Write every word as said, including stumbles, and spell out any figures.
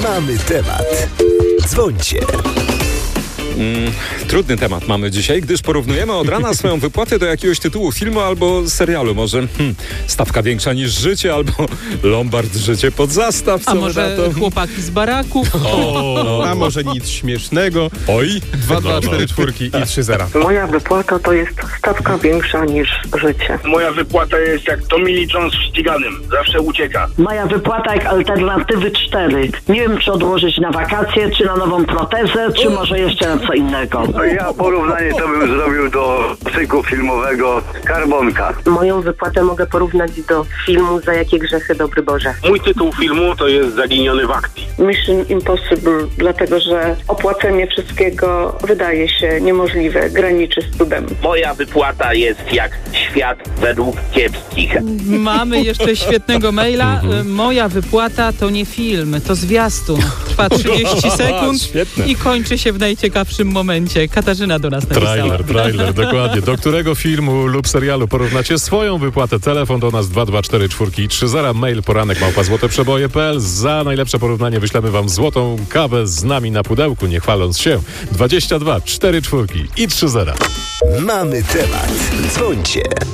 Mamy temat. Dzwońcie. Mm, trudny temat mamy dzisiaj, gdyż porównujemy od rana swoją wypłatę do jakiegoś tytułu filmu albo serialu. Może hmm, stawka większa niż życie, albo Lombard życie pod zastaw. A może chłopaki z baraku? O, a może nic śmiesznego. Oj, dwa, dwa, cztery, czwórki i trzy zera. Moja wypłata to jest stawka większa niż życie. Moja wypłata jest jak Tommy Lee Jones w ściganym. Zawsze ucieka. Moja wypłata jak Alternatywy cztery. Nie wiem, czy odłożyć na wakacje, czy na nową protezę, czy może jeszcze na co innego. Ja porównanie to bym zrobił do cyklu filmowego Skarbonka. Moją wypłatę mogę porównać do filmu Za jakie grzechy dobry Boże. Mój tytuł filmu to jest Zaginiony w akcji. Mission Impossible, dlatego że opłacenie wszystkiego wydaje się niemożliwe, graniczy z cudem. Moja wypłata jest jak Świat według kiepskich. Mamy jeszcze świetnego maila. Moja wypłata to nie film, to zwiastun. Trwa trzydzieści sekund Świetne. i kończy się w najciekawszym momencie. Katarzyna do nas napisała. Trailer, trailer, dokładnie. Do którego filmu lub serialu porównacie swoją wypłatę? Telefon do nas dwa dwa cztery czwórki i trzy zera. Mail poranek małpa złoteprzeboje kropka p l. Za najlepsze porównanie wyślemy wam złotą kawę z nami na pudełku, nie chwaląc się. dwadzieścia dwa cztery czwórki i trzy zera. Mamy temat. Dzwońcie.